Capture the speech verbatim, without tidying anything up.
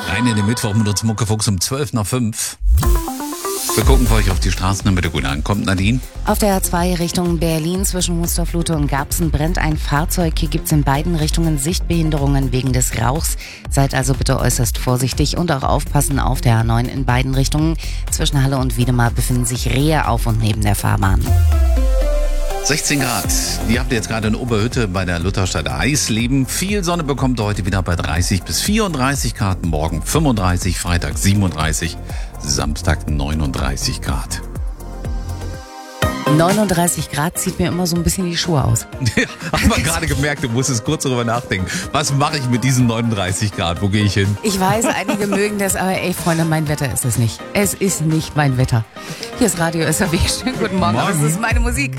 Rein in den Mittwoch mit uns Muckefuchs um zwölf nach fünf. Wir gucken für euch auf die Straßen, damit ihr gut ankommt. Nadine? Auf der A zwei Richtung Berlin zwischen Musterflute und Garbsen brennt ein Fahrzeug. Hier gibt es in beiden Richtungen Sichtbehinderungen wegen des Rauchs. Seid also bitte äußerst vorsichtig und auch aufpassen auf der A neun in beiden Richtungen. Zwischen Halle und Wiedemar befinden sich Rehe auf und neben der Fahrbahn. sechzehn Grad. Die habt ihr jetzt gerade in Oberhütte bei der Lutherstadt Eisleben. Viel Sonne bekommt ihr heute wieder bei dreißig bis vierunddreißig Grad. Morgen fünfunddreißig, Freitag siebenunddreißig, Samstag neununddreißig Grad. neununddreißig Grad zieht mir immer so ein bisschen die Schuhe aus. Ja, hab mal gerade gemerkt, du musstest kurz darüber nachdenken. Was mache ich mit diesen neununddreißig Grad? Wo gehe ich hin? Ich weiß, einige mögen das, aber ey, Freunde, mein Wetter ist es nicht. Es ist nicht mein Wetter. Hier ist Radio S R W. Schönen guten Morgen, Morgen. das ist meine Musik.